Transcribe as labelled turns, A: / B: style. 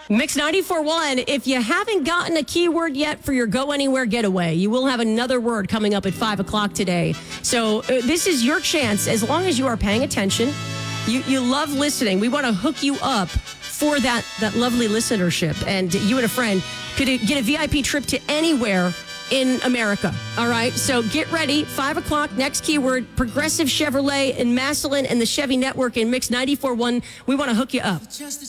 A: Mix 94.1, if you haven't gotten a keyword yet for your Go Anywhere getaway, you will have another word coming up at 5 o'clock today. So this is your chance, as long as you are paying attention. You love listening. We want to hook you up for that lovely listenership. And you and a friend could get a VIP trip to anywhere in America. All right, so get ready. 5 o'clock, next keyword, Progressive Chevrolet in Massillon and the Chevy Network in Mix 94.1. We want to hook you up.